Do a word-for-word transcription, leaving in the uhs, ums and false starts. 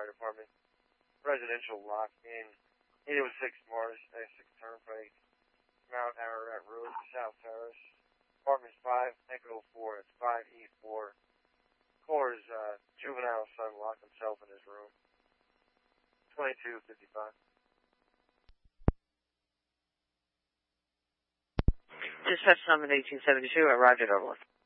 Fire Department. Residential lock in eight oh six Mars, six Turnpike, Mount Ararat Road, South Terrace. Apartment five, Echo four, it's five E four. Caller's uh, juvenile son locked himself in his room. twenty-two fifty-five. Dispatch number eighteen seventy-two, arrived at Overlook.